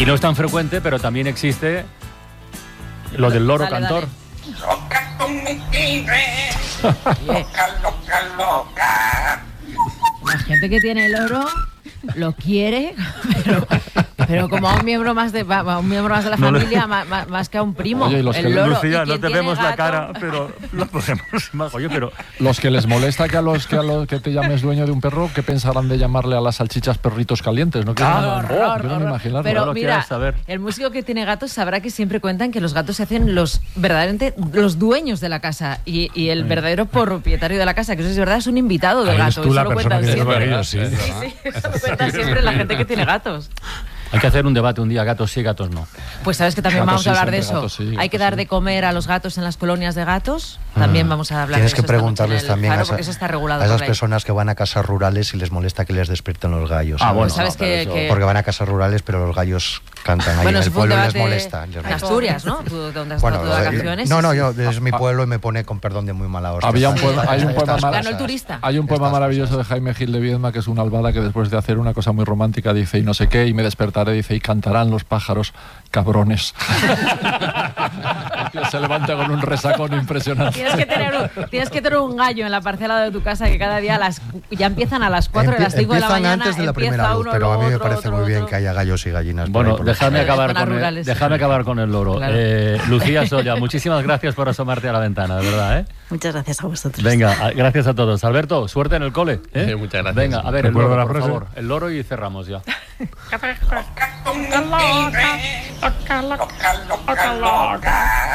Y no es tan frecuente, pero también existe lo del loro cantor. Loca tú me quieres, loca, loca, loca. La gente que tiene el loro lo quiere, pero como a un miembro más de la familia, más que a un primo. Oye, y los el que loro. Lucía, ¿Y no quién te tiene vemos la gato? cara, pero lo podemos imaginar. Oye, pero los que les molesta que te llames dueño de un perro, ¿qué pensarán de llamarle a las salchichas perritos calientes? ¿No? Horror, Yo no me horror. imaginarlo. Pero No lo mira, quieras saber. el músico que tiene gatos sabrá que siempre cuentan que los gatos se hacen verdaderamente los dueños de la casa y el verdadero propietario de la casa, que eso es verdad, es un invitado del Eres gato. tú Eso la lo persona cuentan que siempre. debería, sí. Sí, eso lo cuentan siempre la gente que tiene gatos. hay que hacer un debate un día, gatos sí, gatos no. Pues sabes que también Gatos vamos a sí, hablar de siempre eso. gatos sí, Hay que gatos dar sí. de comer a los gatos en las colonias de gatos. También vamos a hablar Tienes de que eso esta noche preguntarles en el también Faro, a, porque eso está regulado a esas por ley. personas que van a casas rurales si les molesta que les despierten los gallos. Ah, ¿sabes? bueno, Sabes no, pero eso- que Porque van a casas rurales, pero los gallos cantan ahí bueno, en eso el fue un pueblo y les debate molesta. en Asturias, ¿no? Tú, donde has Bueno, estado de vacaciones. no, yo es mi pueblo y me pone con perdón de muy mala hostia. Había un poema, hay un Estas poema cosas. Ganó el turista. Hay un poema Estas maravilloso cosas. de Jaime Gil de Viedma, que es una albada que después de hacer una cosa muy romántica dice y no sé qué, y me despertaré, dice, y cantarán los pájaros, cabrones. El tío se levanta con un resacón impresionante. Tienes que tener un gallo en la parcela de tu casa que cada día ya empiezan a las 4 de las 5 de la Empiezan mañana. antes de la empieza primera luz, uno, pero a mí me otro, parece otro, muy bien otro. que haya gallos y gallinas. por Bueno, ahí por los déjame campos. acabar con el loro. Claro. Lucía Solla, muchísimas gracias por asomarte a la ventana, de verdad, ¿eh? Muchas gracias a vosotros. Venga, gracias a todos. Alberto, suerte en el cole, ¿eh? Sí, muchas gracias. Venga, a ver, el ¿Recuerdo loro, la por frase? favor. El loro y cerramos ya. Loca tú me quieres, loca, loca, loca.